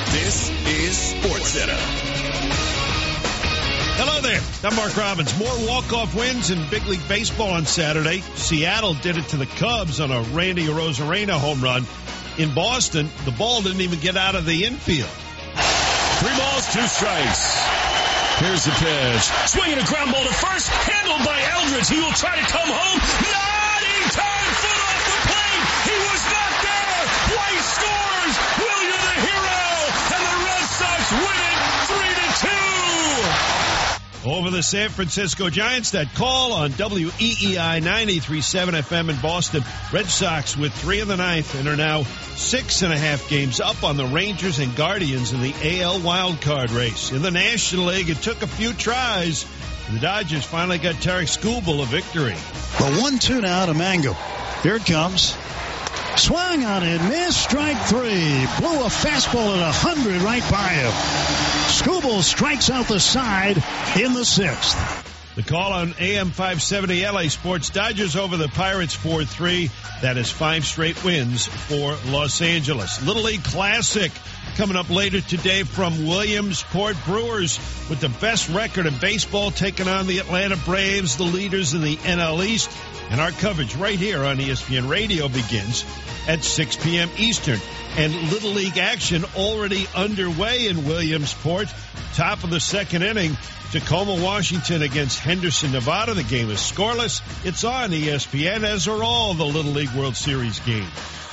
This is SportsCenter. Hello there. I'm Mark Robbins. More walk-off wins in big league baseball on Saturday. Seattle did it to the Cubs on a Randy Arozarena home run. In Boston, the ball didn't even get out of the infield. 3 balls, 2 strikes. Here's the pitch. Swinging a ground ball to first. Handled by Eldridge. He will try to come home. Not in time. Foot off the plate. He was not there. White scores. William the hero. And the Red Sox win it 3-2. Over the San Francisco Giants, that call on WEEI 93.7 FM in Boston. Red Sox with 3 in the 9th and are now 6.5 games up on the Rangers and Guardians in the AL wildcard race. In the National League, it took a few tries. The Dodgers finally got Tarek Skubal a victory. The 1-2 now to Mango. Here it comes. Swung on it, missed, strike 3. Blew a fastball at 100 right by him. Skubal strikes out the side in the 6th. The call on AM 570 LA Sports. Dodgers over the Pirates 4-3. That is 5 straight wins for Los Angeles. Little League Classic coming up later today from Williamsport. Brewers with the best record in baseball taking on the Atlanta Braves, the leaders in the NL East. And our coverage right here on ESPN Radio begins at 6 p.m. Eastern. And Little League action already underway in Williamsport. Top of the 2nd inning. Tacoma, Washington against Henderson, Nevada. The game is scoreless. It's on ESPN, as are all the Little League World Series games.